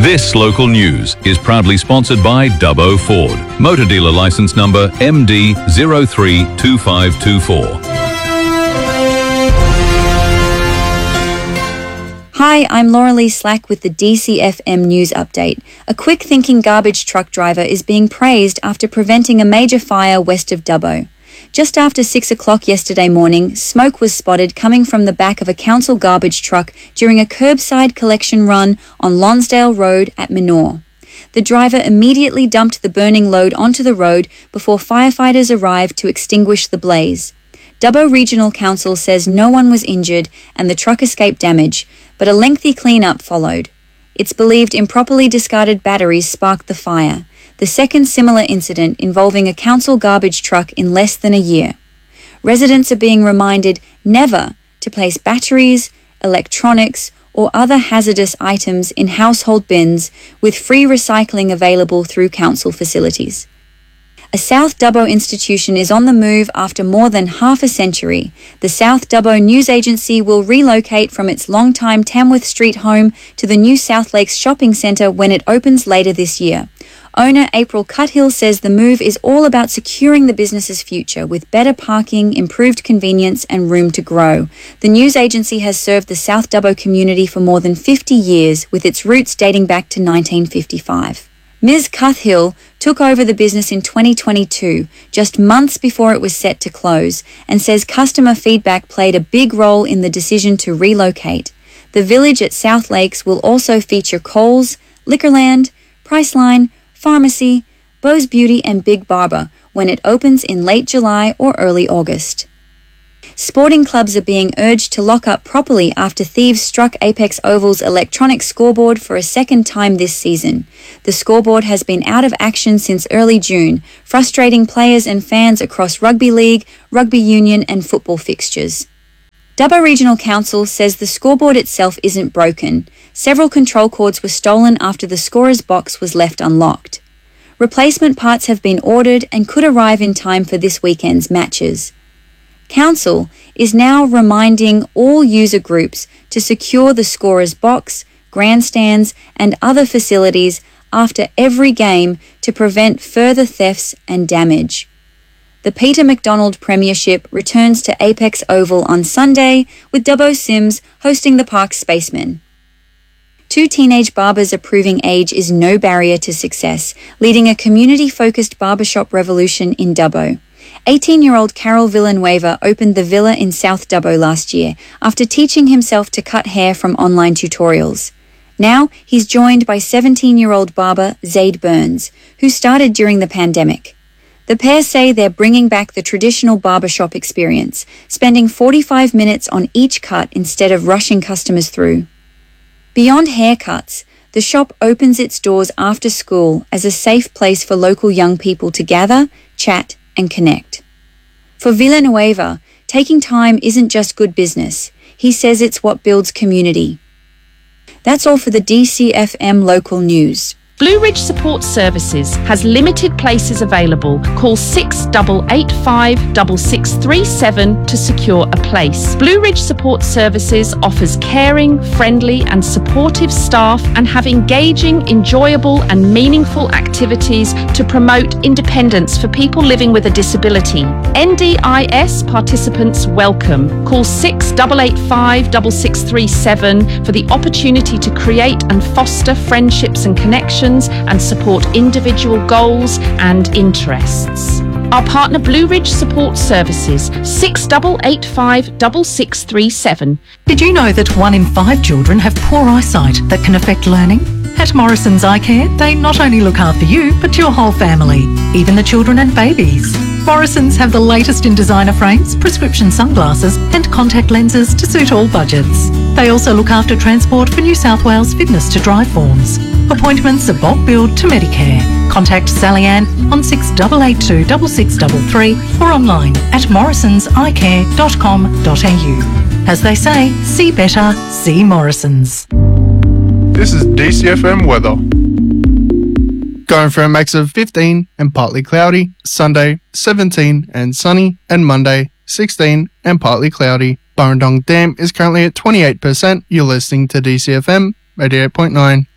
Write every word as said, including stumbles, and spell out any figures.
This local news is proudly sponsored by Dubbo Ford. Motor dealer license number M D zero three two five two four. Hi, I'm Laura Lee Slack with the D C F M News Update. A quick-thinking garbage truck driver is being praised after preventing a major fire west of Dubbo. Just after six o'clock yesterday morning, smoke was spotted coming from the back of a council garbage truck during a curbside collection run on Lonsdale Road at Menor. The driver immediately dumped the burning load onto the road before firefighters arrived to extinguish the blaze. Dubbo Regional Council says no one was injured and the truck escaped damage, but a lengthy clean-up followed. It's believed improperly discarded batteries sparked the fire, the second similar incident involving a council garbage truck in less than a year. Residents are being reminded never to place batteries, electronics, or other hazardous items in household bins with free recycling available through council facilities. A South Dubbo institution is on the move after more than half a century. The South Dubbo News Agency will relocate from its longtime Tamworth Street home to the new South Lakes Shopping Centre when it opens later this year. Owner April Cuthill says the move is all about securing the business's future with better parking, improved convenience and room to grow. The news agency has served the South Dubbo community for more than fifty years, with its roots dating back to nineteen fifty-five. Miz Cuthill took over the business in twenty twenty-two, just months before it was set to close, and says customer feedback played a big role in the decision to relocate. The village at South Lakes will also feature Coles, Liquorland, Priceline, Pharmacy, Bo's Beauty and Big Barber when it opens in late July or early August. Sporting clubs are being urged to lock up properly after thieves struck Apex Oval's electronic scoreboard for a second time this season. The scoreboard has been out of action since early June, frustrating players and fans across rugby league, rugby union and football fixtures. Dubbo Regional Council says the scoreboard itself isn't broken. Several control cords were stolen after the scorer's box was left unlocked. Replacement parts have been ordered and could arrive in time for this weekend's matches. Council is now reminding all user groups to secure the scorer's box, grandstands and other facilities after every game to prevent further thefts and damage. The Peter McDonald Premiership returns to Apex Oval on Sunday, with Dubbo Sims hosting the park's spacemen. Two teenage barbers approving age is no barrier to success, leading a community-focused barbershop revolution in Dubbo. eighteen-year-old Carol Villanueva opened the Villa in South Dubbo last year after teaching himself to cut hair from online tutorials. Now he's joined by seventeen-year-old barber Zaid Burns, who started during the pandemic. The pair say they're bringing back the traditional barbershop experience, spending forty-five minutes on each cut instead of rushing customers through. Beyond haircuts, the shop opens its doors after school as a safe place for local young people to gather, chat, and connect. For Villanueva, taking time isn't just good business. He says it's what builds community. That's all for the D C F M local news. Blue Ridge Support Services has limited places available. Call six eight eight five, six six three seven to secure a place. Blue Ridge Support Services offers caring, friendly and supportive staff and have engaging, enjoyable and meaningful activities to promote independence for people living with a disability. N D I S participants welcome. Call six eight eight five, six six three seven for the opportunity to create and foster friendships and connections and support individual goals and interests. Our partner Blue Ridge Support Services, six eight eight five, six six three seven. Did you know that one in five children have poor eyesight that can affect learning? At Morrison's Eye Care, they not only look after you, but your whole family, even the children and babies. Morrison's have the latest in designer frames, prescription sunglasses and contact lenses to suit all budgets. They also look after transport for New South Wales fitness to drive forms. Appointments are bulk billed to Medicare. Contact Sally Ann on six eight eight two, six six three three or online at morrisons eye care dot com dot a u. As they say, see better, see Morrison's. This is D C F M weather. Going for a max of fifteen and partly cloudy, Sunday seventeen and sunny, and Monday sixteen and partly cloudy. Burrendong Dam is currently at twenty-eight percent. You're listening to D C F M eighty-eight point nine.